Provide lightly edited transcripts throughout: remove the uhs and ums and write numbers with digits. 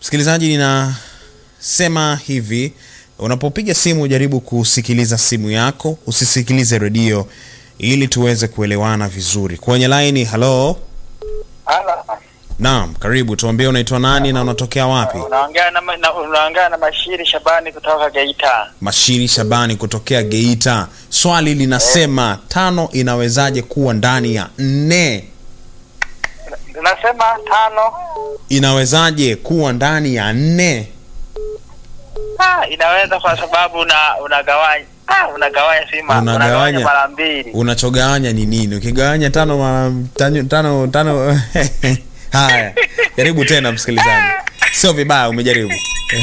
Msikilizaji, ninasema hivi, unapopiga simu jaribu kusikiliza simu yako, usisikilize redio ili tuweze kuelewana vizuri. Kwenye line, hello. Hala. Naam, karibu. Tuambie unaitwa nani na unatokea wapi? Unaongea na Mashiri Shabani kutoka Geita. Mashiri Shabani kutokea Geita. Swali linasema 5 inawezaje kuwa ndani ya 4? Tunasema 5 inawezaje kuwa ndani ya 4? Inaweza kwa sababu unagawanya unagawanya mara 2. Unachogawanya ni nini? Ukigawanya 5 mara 5 haya. Jaribu tena msikilizaji. Sio vibaya umejaribu.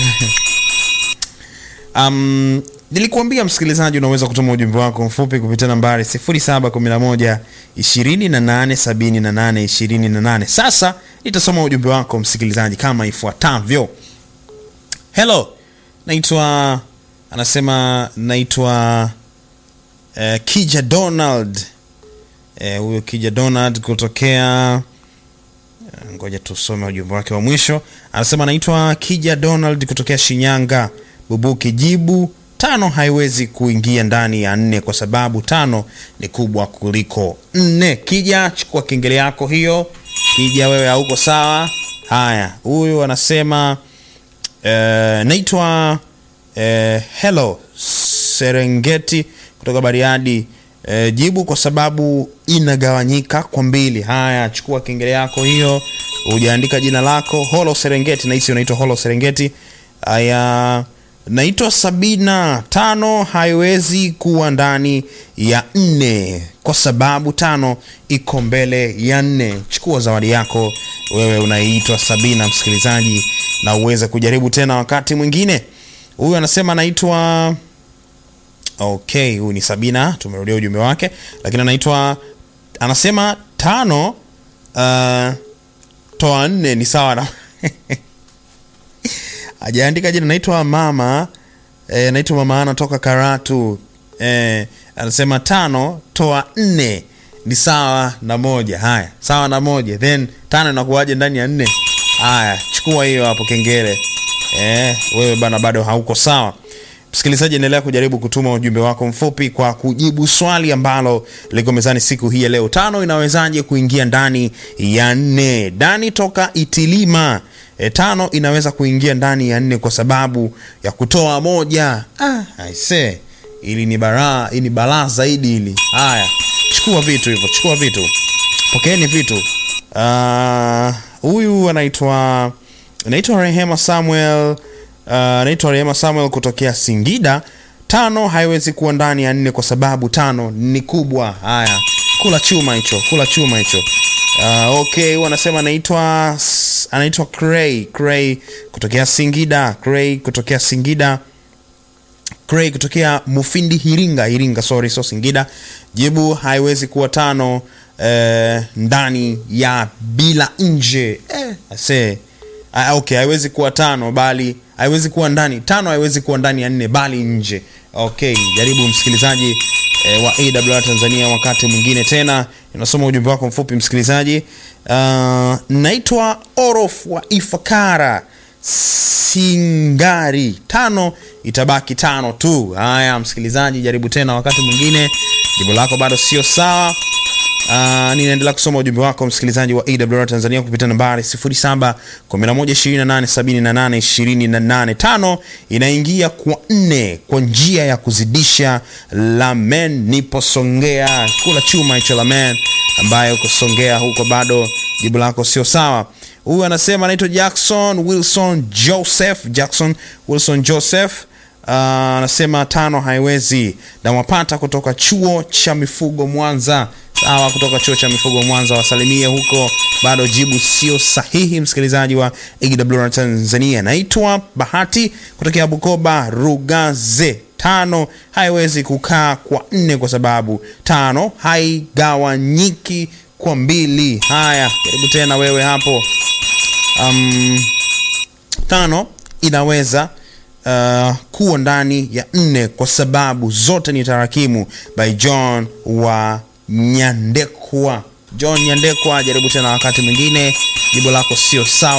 Nilikuambia msikilizaji unaweza kutuma ujumbe wako mfupi kupitia nambari 0711 2878 28. Sasa nitasoma ujumbe wako msikilizaji kama ifuatavyo. Hello. Naitwa Kija Donald. Huyo Kija Donald kutokea, ngoja tusome ujumbe wake wa mwisho. Anasema naitwa Kija Donald kutokea Shinyanga. Bubuki, jibu 5 haiwezi kuingia ndani ya 4 kwa sababu 5 ni kubwa kuliko 4. Kija, chukua kengele yako hiyo. Kija, wewe hauko sawa. Haya, huyu anasema naitwa hello Serengeti kutoka Bariadi. Jibu kwa sababu inagawanyika kwa 2. Haya, chukua kengele yako hiyo. Hujaandika jina lako. Hello Serengeti, na hisi unaitwa Hello Serengeti. Haya, naitwa Sabina. 5 haiwezi kuwa ndani ya 4 kwa sababu 5 iko mbele ya 4. Chukua zawadi yako wewe unaitwa Sabina msikilizaji, na uweze kujaribu tena wakati mwingine. Huyu anasema anaitwa huyu ni Sabina, tumerudia ujumbe wake, lakini anasema 5 toa 4 ni sawa na hajaandika jina. Naitwa mama anatoka Karatu. Anasema 5 toa 4 ni sawa na 1. Haya, sawa na 1, then 5 inakuwaje ndani ya 4? Haya, chukua hiyo hapo kengele. Wewe bana bado hauko sawa. Msikilizaji, endelea kujaribu kutuma ujumbe wako mfupi kwa kujibu swali ambalo liko mezani siku hii ya leo. 5 inawezaje kuingia ndani ya 4? Dani toka Itilima. 5 inaweza kuingia ndani ya 4 kwa sababu ya kutoa 1. I say, ili ni balaa zaidi hili. Haya, chukua vitu hivyo, chukua vitu. Pokeeni vitu. Huyu anaitwa Rehema Samuel. Naitwa Rehema Samuel kutokea Singida. 5 haiwezi kuwa ndani ya 4 kwa sababu 5 ni kubwa. Haya, kula chuma hicho. Okay, wanasema anaitwa Cray kutokea Singida. Cray kutokea Mufindi Iringa, sorry, so Singida. Jibu haiwezi kuwa 5 ndani ya bila nje. Okay, haiwezi kuwa 5 bali haiwezi kuwa ndani. 5 haiwezi kuwa ndani ya 4 bali nje. Okay, jaribu msikilizaji wa AWR Tanzania wakati mwingine tena. Ninasoma ujumbe wako mfupi msikilizaji. Naitwa Orof wa Ifakara Singari. 5 itabaki 5 tu. Haya msikilizaji, jaribu tena wakati mwingine. Jibu lako bado sio sawa. Ninaendelea kusoma ujumbe wako msikilizaji wa AWR Tanzania kupitia nambari 0711287828. 5 inaingia kwa 4 kwa njia ya kuzidisha. Lamen, nipo Songea. Kula chuma hicho Lamen ambaye uko Songea huko, bado jibu lako sio sawa. Huyu anasema anaitwa Jackson Wilson Joseph. Anasema 5 haiwezi. Na wapata kutoka chuo cha mifugo Mwanza. Sawa, kutoka chuo cha mifugo Mwanza, wasalimie huko. Bado jibu sio sahihi msikilizaji wa AWR Tanzania. Naitwa Bahati kutokea Bukoba Rugaze. 5 haiwezi kukaa kwa 4 kwa sababu 5 haigawanyiki kwa 2. Haya, jaribu tena wewe hapo. 5 inaweza kuwa ndani ya 4 kwa sababu zote ni tarakimu. By John Nyandekwa. Jaribu tena wakati mwingine. Jibu lako sio sawa.